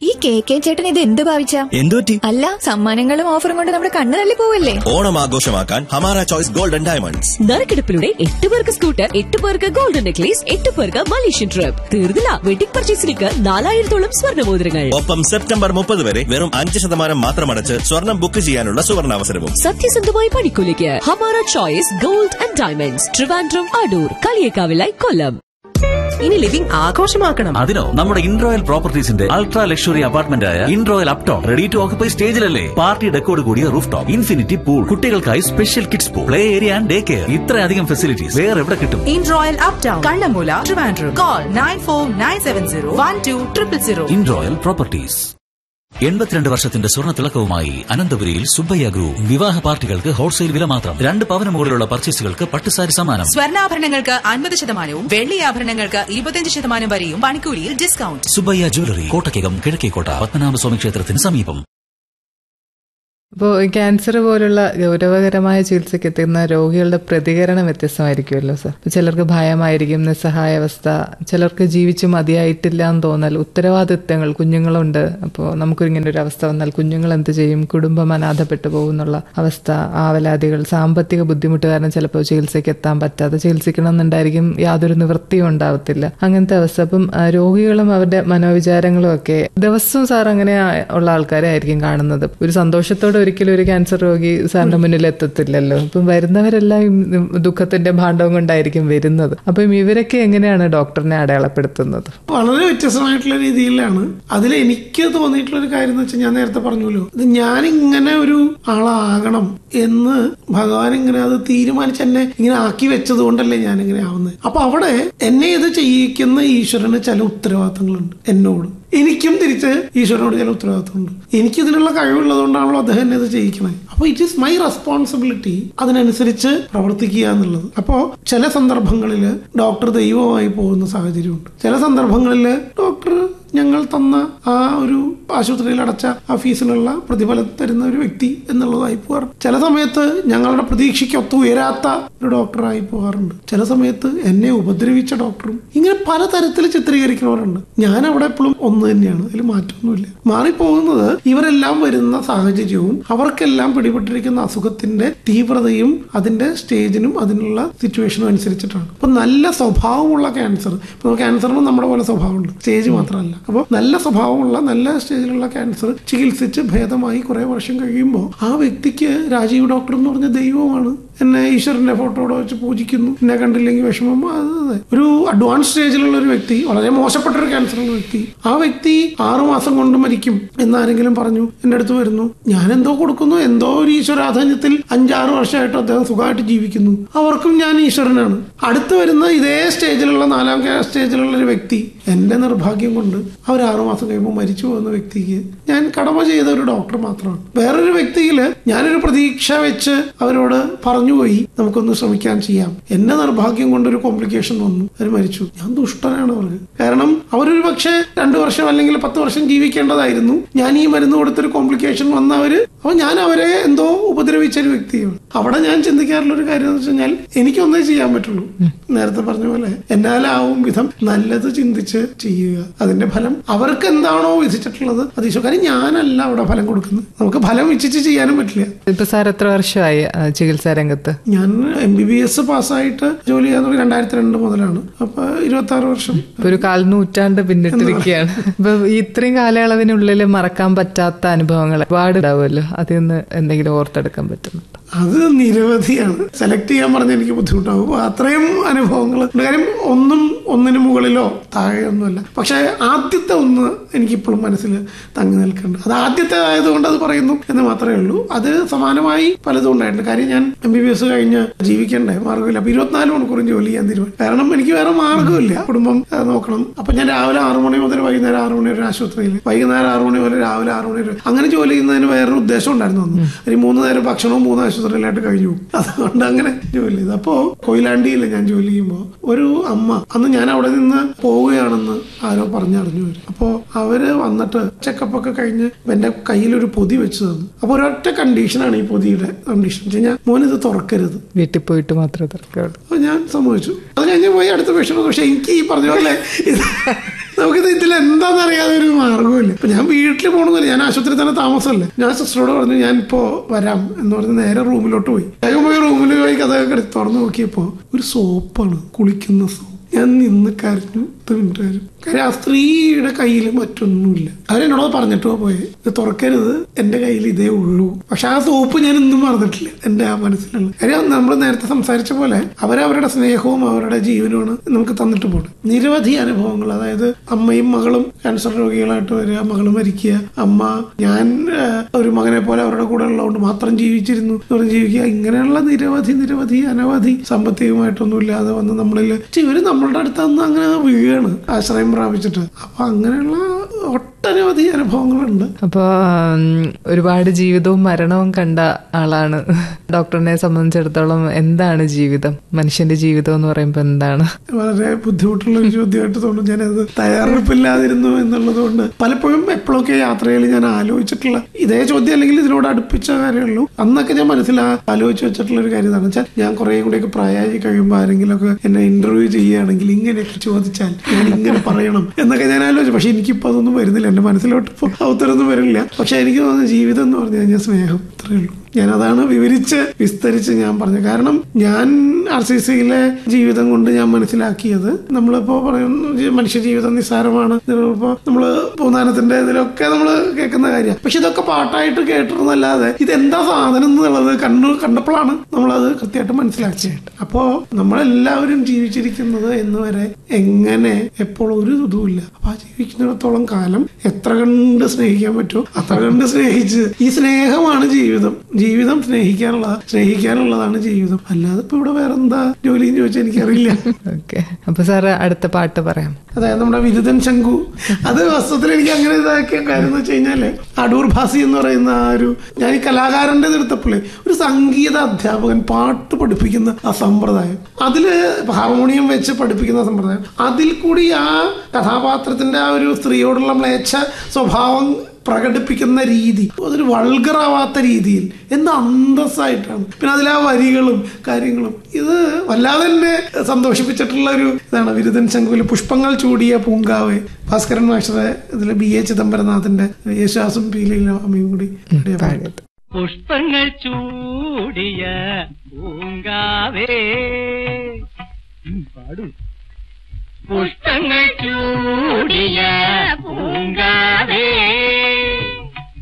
ഈ കെ ചേട്ടൻ ഇത് എന്ത് ഭാവിച്ച? എന്തുപറ്റി? അല്ല, സമ്മാനങ്ങളും ഓഫറും കൊണ്ട് നമ്മുടെ കണ്ണ് തള്ളി പോവല്ലേ? ഓണം ആഘോഷമാക്കാൻ ഹമാര ചോയ്സ് ഗോൾഡൻ ഡയമണ്ട്സ്. നറുക്കെടുപ്പിലൂടെ 8 പേർക്ക് സ്കൂട്ടർ, 8 പേർക്ക് ഗോൾഡൻ നെക്ലേസ്, 8 പേർക്ക് മലേഷ്യൻ ട്രിപ്പ്. തീർന്നില്ല, വെഡിംഗ് പർച്ചേസിലേക്ക് 4000-ഓളം സ്വർണ്ണമോതിരങ്ങൾ. ഒപ്പം സെപ്റ്റംബർ 30 വരെ വെറും 5% മാത്രം അടച്ച് സ്വർണം ബുക്ക് ചെയ്യാനുള്ള സുവർണാവസരവും. സത്യസന്ധമായ പണിക്കൂലിക്ക് Hamara choice gold and diamonds, Trivandrum, Adoor, കളിയേക്കാവിലായി, കൊല്ലം. ഇനി ലിവിംഗ് ആഘോഷമാക്കണം. അതിനോ നമ്മുടെ ഇൻറോയൽ പ്രോപ്പർട്ടീസിന്റെ അൾട്രാ ലക്ഷറി അപ്പാർട്ട്മെന്റ് ആയ ഇൻറോയൽ Upton ready to occupy സ്റ്റേജിലല്ലേ. Party ഡെക്കോട് കൂടിയ റൂഫ് ടോപ്പ്, ഇൻഫിനിറ്റി പൂൾ, കുട്ടികൾക്കായി special kids pool, play area and day care. ഇത്രയധികം ഫെസിലിറ്റീസ് വേറെ എവിടെ കിട്ടും? ഇൻറോയൽ uptown, Kannammoola, Trivandrum. Call 9497012000. ഇൻറോയൽ properties. 82 വർഷത്തിന്റെ സ്വർണ്ണ തിളക്കവുമായി അനന്തപുരിയിൽ സുബ്ബയ്യ ഗ്രൂപ്പ്. വിവാഹ പാർട്ടികൾക്ക് ഹോൾസെയിൽ വില മാത്രം. 2 പവന് മുകളിലുള്ള പർച്ചേസുകൾക്ക് പട്ടുസാരി സമ്മാനം. സ്വർണ്ണാഭരണങ്ങൾക്ക് 50%, വെള്ളി ആഭരണങ്ങൾക്ക് 25% വരെയും പണിക്കൂലിയിൽ ഡിസ്കൗണ്ട്. സുബ്ബയ്യ ജ്വല്ലറി, കോട്ടക്കകം, കിഴക്കേക്കോട്ട, പത്മനാഭസ്വാമി ക്ഷേത്രത്തിന് സമീപം. അപ്പോൾ ക്യാൻസർ പോലുള്ള ഗൗരവകരമായ ചികിത്സയ്ക്ക് എത്തുന്ന രോഗികളുടെ പ്രതികരണം വ്യത്യസ്തമായിരിക്കുമല്ലോ സാർ. ചിലർക്ക് ഭയമായിരിക്കും, നിസ്സഹായാവസ്ഥ, ചിലർക്ക് ജീവിച്ച് മതിയായിട്ടില്ല എന്ന് തോന്നൽ, ഉത്തരവാദിത്തങ്ങൾ, കുഞ്ഞുങ്ങളുണ്ട്, അപ്പോൾ നമുക്കിങ്ങനെ ഒരു അവസ്ഥ വന്നാൽ കുഞ്ഞുങ്ങൾ എന്ത് ചെയ്യും, കുടുംബം അനാഥപ്പെട്ടു പോകുന്നുള്ള അവസ്ഥ, ആവലാതികൾ, സാമ്പത്തിക ബുദ്ധിമുട്ട് കാരണം ചിലപ്പോൾ ചികിത്സയ്ക്ക് എത്താൻ പറ്റാതെ, ചികിത്സിക്കണം എന്നുണ്ടായിരിക്കും, യാതൊരു നിവൃത്തിയും ഉണ്ടാവത്തില്ല, അങ്ങനത്തെ അവസ്ഥ. അപ്പം രോഗികളും അവരുടെ മനോവിചാരങ്ങളും ഒക്കെ ദിവസവും സാർ അങ്ങനെ ഉള്ള ആൾക്കാരെ ആയിരിക്കും കാണുന്നത്. ഒരു സന്തോഷത്തോടെ ഒരിക്കലും ഒരു ക്യാൻസർ രോഗി സാറിന്റെ മുന്നിൽ എത്തത്തില്ലല്ലോ. അപ്പം വരുന്നവരെല്ലാം ദുഃഖത്തിന്റെ ഭാണ്ഡവും കൊണ്ടായിരിക്കും വരുന്നത്. അപ്പം ഇവരൊക്കെ എങ്ങനെയാണ് ഡോക്ടറിനെ അടയാളപ്പെടുത്തുന്നത്? വളരെ വ്യത്യസ്തമായിട്ടുള്ള രീതിയിലാണ്. അതിൽ എനിക്ക് തോന്നിയിട്ടുള്ള ഒരു കാര്യം എന്ന് വെച്ചാൽ, ഞാൻ നേരത്തെ പറഞ്ഞല്ലോ, ഞാനിങ്ങനെ ഒരു ആളാകണം എന്ന് ഭഗവാൻ ഇങ്ങനെ അത് തീരുമാനിച്ച് എന്നെ ഇങ്ങനെ ആക്കി വെച്ചത് കൊണ്ടല്ലേ ഞാനിങ്ങനെ ആവുന്നത്. അപ്പൊ അവിടെ എന്നെ ഇത് ചെയ്യിക്കുന്ന ഈശ്വരന് ചില ഉത്തരവാദിത്തങ്ങളുണ്ട് എന്നോട്. എനിക്കും തിരിച്ച് ഈശ്വരനോട് ചില ഉത്തരവാദിത്തമുണ്ട്. എനിക്കിതിനുള്ള കഴിവുള്ളതുകൊണ്ടാണല്ലോ അദ്ദേഹം എന്നെ ഇത് ചെയ്യിക്കണേ. അപ്പൊ ഇറ്റ് ഈസ് മൈ റെസ്പോൺസിബിലിറ്റി അതിനനുസരിച്ച് പ്രവർത്തിക്കുക എന്നുള്ളത്. അപ്പോ ചില സന്ദർഭങ്ങളിൽ ഡോക്ടർ ദൈവമായി പോകുന്ന സാഹചര്യമുണ്ട്. ചില സന്ദർഭങ്ങളിൽ ഡോക്ടർ ഞങ്ങൾ തന്ന ആ ഒരു ആശുപത്രിയിൽ അടച്ച ആ ഫീസിനുള്ള പ്രതിഫലം തരുന്ന ഒരു വ്യക്തി എന്നുള്ളതായി പോകാറുണ്ട്. ചില സമയത്ത് ഞങ്ങളുടെ പ്രതീക്ഷയ്ക്കൊത്ത് ഉയരാത്ത ഒരു ഡോക്ടറായി പോകാറുണ്ട്. ചില സമയത്ത് എന്നെ ഉപദ്രവിച്ച ഡോക്ടറും. ഇങ്ങനെ പലതരത്തിൽ ചിത്രീകരിക്കുന്നവരുണ്ട്. ഞാൻ അവിടെ എപ്പോഴും ഒന്ന് തന്നെയാണ്, അതിൽ മാറ്റമൊന്നുമില്ല. മാറിപ്പോകുന്നത് ഇവരെല്ലാം വരുന്ന സാഹചര്യവും അവർക്കെല്ലാം പിടിപെട്ടിരിക്കുന്ന അസുഖത്തിന്റെ തീവ്രതയും അതിന്റെ സ്റ്റേജിനും അതിനുള്ള സിറ്റുവേഷനും അനുസരിച്ചിട്ടാണ്. അപ്പൊ നല്ല സ്വഭാവമുള്ള ക്യാൻസർ, ഇപ്പൊ ക്യാൻസറിന് നമ്മുടെ പോലെ സ്വഭാവമുണ്ട്, സ്റ്റേജ് മാത്രമല്ല. അപ്പോൾ നല്ല സ്വഭാവമുള്ള നല്ല സ്റ്റേജിലുള്ള ക്യാൻസർ ചികിത്സിച്ച് ഭേദമായി കുറെ വർഷം കഴിയുമ്പോൾ ആ വ്യക്തിക്ക് രാജീവ് ഡോക്ടർ എന്ന് പറഞ്ഞ ദൈവമാണ്. എന്നെ ഈശ്വരന്റെ ഫോട്ടോടെ വെച്ച് പൂജിക്കുന്നു, എന്നെ കണ്ടില്ലെങ്കിൽ വിഷമം. അതെ, ഒരു അഡ്വാൻസ് സ്റ്റേജിലുള്ള ഒരു വ്യക്തി, വളരെ മോശപ്പെട്ട ഒരു ക്യാൻസറുള്ള വ്യക്തി, ആ വ്യക്തി 6 മാസം കൊണ്ട് മരിക്കും എന്നാരെങ്കിലും പറഞ്ഞു എൻ്റെ അടുത്ത് വരുന്നു. ഞാൻ എന്തോ കൊടുക്കുന്നു, എന്തോ ഒരു ഈശ്വരാധാന്യത്തിൽ 5-6 വർഷമായിട്ട് അദ്ദേഹം സുഖമായിട്ട് ജീവിക്കുന്നു. അവർക്കും ഞാൻ ഈശ്വരനാണ്. അടുത്ത് വരുന്ന ഇതേ സ്റ്റേജിലുള്ള 4ാം സ്റ്റേജിലുള്ള ഒരു വ്യക്തി, എന്റെ നിർഭാഗ്യം കൊണ്ട് അവർ 6 മാസം കഴിയുമ്പോൾ മരിച്ചു പോകുന്ന വ്യക്തിക്ക് ഞാൻ കടമ ചെയ്ത ഒരു ഡോക്ടർ മാത്രമാണ്. വേറൊരു വ്യക്തിയില് ഞാനൊരു പ്രതീക്ഷ വെച്ച് അവരോട് പറഞ്ഞുപോയി നമുക്കൊന്ന് ശ്രമിക്കാൻ ചെയ്യാം. എന്റെ നിർഭാഗ്യം കൊണ്ടൊരു കോംപ്ലിക്കേഷൻ വന്നു, അവർ മരിച്ചു. ഞാൻ ദുഷ്ടനാണ് അവർക്ക്. കാരണം അവരൊരു പക്ഷേ 2 വർഷം അല്ലെങ്കിൽ 10 വർഷം ജീവിക്കേണ്ടതായിരുന്നു. ഞാൻ ഈ മരുന്ന് കൊടുത്തൊരു കോംപ്ലിക്കേഷൻ വന്നവര്, അപ്പൊ ഞാൻ അവരെ എന്തോ ഉപദ്രവിച്ച ഒരു വ്യക്തിയാണ്. അവിടെ ഞാൻ ചിന്തിക്കാറുള്ള ഒരു കാര്യം എന്ന് വെച്ച് കഴിഞ്ഞാൽ, എനിക്കൊന്നേ ചെയ്യാൻ പറ്റുള്ളൂ. നേരത്തെ പറഞ്ഞ പോലെ എന്നാലാവും വിധം നല്ലത് ചിന്തിച്ച് ചെയ്യുക. അതിന്റെ ഫലം അവർക്ക് എന്താണോ വിധിച്ചിട്ടുള്ളത് അത് ഈശോ. കാര്യം ഞാനല്ല അവിടെ ഫലം കൊടുക്കുന്നത്. നമുക്ക് ഫലം ഇച്ഛിച്ച് ചെയ്യാനും പറ്റില്ല. ഇപ്പൊ സാർ എത്ര വർഷമായി ചികിത്സാ രംഗത്ത്? ഞാൻ MBBS പാസ്സായിട്ട് ജോലി ചെയ്യാൻ 2002 മുതലാണ്. അപ്പൊ 26 വർഷം, ഒരു 1/4 നൂറ്റാണ്ട് പിന്നിട്ടിരിക്കുകയാണ്. ഇപ്പൊ ഇത്രയും കാലയളവിനുള്ളിൽ മറക്കാൻ പറ്റാത്ത അനുഭവങ്ങൾ ഒരുപാട് ഉണ്ടാവുമല്ലോ, അതിൽ നിന്ന് എന്തെങ്കിലും ഓർത്തെടുക്കാൻ പറ്റുന്നുണ്ടോ? അത് നിരവധിയാണ്. സെലക്ട് ചെയ്യാൻ പറഞ്ഞ എനിക്ക് ബുദ്ധിമുട്ടാവും. അത്രയും അനുഭവങ്ങൾ. കാര്യം ഒന്നിനു മുകളിലോ താഴെയൊന്നുമല്ല. പക്ഷെ ആദ്യത്തെ ഒന്ന് എനിക്കിപ്പോഴും മനസ്സിൽ തങ്ങി നിൽക്കുന്നുണ്ട്. അത് ആദ്യത്തെ ആയതുകൊണ്ട് അത് പറയുന്നു എന്ന് മാത്രമേ ഉള്ളൂ. അത് സമാനമായി പലതും ഉണ്ടായിട്ടുണ്ട്. കാര്യം ഞാൻ MBBS കഴിഞ്ഞ് ജീവിക്കണ്ടേ, മാർഗ്ഗമില്ല. അപ്പൊ 24 മണിക്കൂറും ജോലി ചെയ്യാൻ തീരുമാനിച്ചു. കാരണം എനിക്ക് വേറെ മാർഗ്ഗമില്ല, കുടുംബം നോക്കണം. അപ്പൊ ഞാൻ രാവിലെ 6 മണി മുതൽ വൈകുന്നേരം 6 മണി വരെ ആശുപത്രിയിൽ, വൈകുന്നേരം 6 മണി മുതൽ രാവിലെ 6 മണി വരെ അങ്ങനെ ജോലി ചെയ്യുന്നതിന് വേറൊരു ഉദ്ദേശം ഉണ്ടായിരുന്നു. ഒരു 3 നേരം ഭക്ഷണവും 3 ആശുപത്രിയിലായിട്ട് കഴിഞ്ഞു. അതുകൊണ്ട് അങ്ങനെ ജോലി ചെയ്തു. അപ്പോ കൊയിലാണ്ടിയിൽ ഞാൻ ജോലി ചെയ്യുമ്പോൾ ഒരു അമ്മ, അന്ന് ഞാൻ അവിടെ നിന്ന് പോവുകയാണെന്ന് ആരോ പറഞ്ഞറിഞ്ഞു വരും. അപ്പോ അവര് വന്നിട്ട് ചെക്കപ്പ് ഒക്കെ കഴിഞ്ഞ് എന്റെ കയ്യിലൊരു പൊതി വെച്ച് തന്നു. അപ്പൊ ഒരൊറ്റ കണ്ടീഷനാണ് ഈ പൊതിയുടെ കണ്ടീഷൻ വെച്ച് കഴിഞ്ഞാൽ, മോനിത് തുറക്കരുത്, വീട്ടിൽ പോയിട്ട് മാത്രമേ തുറക്കാവുള്ളൂ. അപ്പൊ ഞാൻ സമ്മതിച്ചു. അത് കഴിഞ്ഞ് പോയി അടുത്ത പേഷ്യന്റ്. പക്ഷെ എനിക്ക് ഈ പറഞ്ഞ പോലെ നമുക്കിത് ഇതിൽ എന്താണെന്ന് അറിയാതെ ഒരു മാർഗമില്ല. ഇപ്പൊ ഞാൻ വീട്ടിൽ പോകണമെന്നില്ല, ഞാൻ ആശുപത്രി തന്നെ താമസമല്ലേ. ഞാൻ സിസ്റ്ററോട് പറഞ്ഞു ഞാൻ ഇപ്പോ വരാം എന്ന് പറഞ്ഞ് നേരെ റൂമിലോട്ട് പോയി. വേഗം പോയി റൂമിൽ പോയി കഥയൊക്കെ തുറന്നു നോക്കിയപ്പോ ഒരു സോപ്പാണ്, കുളിക്കുന്ന സോപ്പ്. ഞാൻ നിന്ന് കരഞ്ഞു. 10 മിനിറ്റ് കാര്യം. ആ സ്ത്രീയുടെ കയ്യിൽ മറ്റൊന്നുമില്ല. അവരെന്നോട് പറഞ്ഞിട്ടോ പോയെ, ഇത് തുറക്കരുത്, എന്റെ കയ്യിൽ ഇതേ ഉള്ളൂ. പക്ഷെ ആ സോപ്പ് ഞാൻ ഇന്നും മറന്നിട്ടില്ല എന്റെ ആ മനസ്സിലുള്ള കാര്യം. നമ്മൾ നേരത്തെ സംസാരിച്ച പോലെ അവരവരുടെ സ്നേഹവും അവരുടെ ജീവനുമാണ് നമുക്ക് തന്നിട്ട് പോകുന്നത്. നിരവധി അനുഭവങ്ങൾ, അതായത് അമ്മയും മകളും ക്യാൻസർ രോഗികളായിട്ട് വരിക, മകള് മരിക്കുക, അമ്മ ഞാൻ ഒരു മകനെ പോലെ അവരുടെ കൂടെ ഉള്ളതുകൊണ്ട് മാത്രം ജീവിച്ചിരുന്നു എന്ന് പറഞ്ഞ് ജീവിക്കുക. ഇങ്ങനെയുള്ള നിരവധി അനവധി സാമ്പത്തികമായിട്ടൊന്നും ഇല്ലാതെ വന്ന് നമ്മളിൽ ഇവര് നമ്മളുടെ അടുത്തന്ന് അങ്ങനെ വീഴാണ് ആശ്രയം പ്രാപിച്ചിട്ട്. അപ്പൊ അങ്ങനെയുള്ള ഒട്ടനവധി അനുഭവങ്ങളുണ്ട്. അപ്പൊ ഒരുപാട് ജീവിതവും മരണവും കണ്ട ആളാണ്. ഡോക്ടറിനെ സംബന്ധിച്ചിടത്തോളം എന്താണ് ജീവിതം, മനുഷ്യന്റെ ജീവിതം എന്ന് പറയുമ്പോ എന്താണ്? വളരെ ബുദ്ധിമുട്ടുള്ള ഒരു ചോദ്യമായിട്ട് തോന്നുന്നു. ഞാനത് തയ്യാറെടുപ്പില്ലാതിരുന്നു എന്നുള്ളത് കൊണ്ട് പലപ്പോഴും എപ്പോഴൊക്കെ യാത്രയിൽ ഞാൻ ആലോചിച്ചിട്ടുള്ള ഇതേ ചോദ്യം, അല്ലെങ്കിൽ ഇതിനോട് അടുപ്പിച്ച കാര്യമുള്ളൂ. അന്നൊക്കെ ഞാൻ മനസ്സിൽ ആലോചിച്ച് വെച്ചിട്ടുള്ള ഒരു കാര്യം എന്താണെന്ന് വെച്ചാൽ, ഞാൻ കുറെ കൂടെയൊക്കെ പ്രായമായി കഴിയുമ്പോൾ ആരെങ്കിലും ഒക്കെ എന്നെ ഇന്റർവ്യൂ ചെയ്യുകയാണെങ്കിൽ ഇങ്ങനെയൊക്കെ ചോദിച്ചാൽ ഞാൻ ഇങ്ങനെ പറയണം എന്നൊക്കെ ഞാൻ ആലോചിച്ചു. പക്ഷെ എനിക്കിപ്പോൾ അതൊന്നും വരുന്നില്ല, എന്റെ മനസ്സിലോട്ട് ഇപ്പോൾ ഉത്തരമൊന്നും വരില്ല. പക്ഷെ എനിക്ക് തോന്നുന്നു ജീവിതം എന്ന് പറഞ്ഞു കഴിഞ്ഞാൽ സ്നേഹം, അത്രയേ ഉള്ളൂ. ഞാനതാണ് വിസ്തരിച്ച് ഞാൻ പറഞ്ഞു. കാരണം ഞാൻ RCCയിലെ ജീവിതം കൊണ്ട് ഞാൻ മനസ്സിലാക്കിയത്, നമ്മളിപ്പോ പറയുന്നു മനുഷ്യ ജീവിതം നിസ്സാരമാണ്, ഇപ്പോ നമ്മള് പൂന്താനത്തിന്റെ ഇതിലൊക്കെ നമ്മള് കേൾക്കുന്ന കാര്യം. പക്ഷെ ഇതൊക്കെ പാട്ടായിട്ട് കേട്ടിരുന്നല്ലാതെ ഇതെന്താ സാധനം എന്നുള്ളത് കണ്ടപ്പോഴാണ് നമ്മളത് കൃത്യമായിട്ട് മനസ്സിലാക്കിയത്. അപ്പോ നമ്മളെല്ലാവരും ജീവിച്ചിരിക്കുന്നത് എന്ന് വരെ എങ്ങനെ എപ്പോഴും ഒരു ഇതുമില്ല. അപ്പൊ ആ ജീവിക്കുന്നിടത്തോളം കാലം എത്ര കണ്ട് സ്നേഹിക്കാൻ പറ്റുമോ അത്ര കണ്ട് സ്നേഹിച്ച്, ഈ സ്നേഹമാണ് ജീവിതം സ്നേഹിക്കാനുള്ളതാണ് ജീവിതം. അല്ലാതെ ഇപ്പൊ ഇവിടെ വേറെ എന്താ ജോലി എന്ന് ചോദിച്ചാൽ എനിക്കറിയില്ല. ഓക്കെ, അപ്പൊ സാറ് അടുത്ത പാട്ട് പറയാം. അതായത് നമ്മുടെ വിരുദൻ ശംഖു. അത് വസ്തുത്തിൽ എനിക്ക് അങ്ങനെ ഇതാക്കിയ കാര്യം എന്ന് വെച്ച് കഴിഞ്ഞാല്, അടൂർ ഭാസി എന്ന് പറയുന്ന ആ ഒരു, ഞാൻ ഈ കലാകാരന്റെ എടുത്തപ്പോഴേ ഒരു സംഗീത അധ്യാപകൻ പാട്ട് പഠിപ്പിക്കുന്ന ആ സമ്പ്രദായം, അതില് ഹാർമോണിയം വെച്ച് പഠിപ്പിക്കുന്ന സമ്പ്രദായം, അതിൽ കൂടി ആ കഥാപാത്രത്തിന്റെ ആ ഒരു സ്ത്രീയോടുള്ള മ്ലേച്ഛ സ്വഭാവം പ്രകടിപ്പിക്കുന്ന രീതി, അതൊരു വൾഗറാവാത്ത രീതിയിൽ എന്ത് അന്തസ്സായിട്ടാണ്. പിന്നെ അതിലെ വരികളും കാര്യങ്ങളും ഇത് വല്ലാതെ തന്നെ സന്തോഷിപ്പിച്ചിട്ടുള്ള ഒരു ഇതാണ്. വിരുദൻ ശംഖുവിൽ പുഷ്പങ്ങൾ ചൂടിയ പൂങ്കാവേ, ഭാസ്കരൻ മാസ്റ്ററെ ഇതില് BA ചിദംബരനാഥിന്റെ യേശുദാസും പീലിയിലും അമ്മയും കൂടി പാടിയത്. പുഷ്പങ്ങൾ ചൂടിയ പൂങ്കാവേ പാടും, പുഷ്പങ്ങൾ ചൂടിയ പൂങ്കാവേ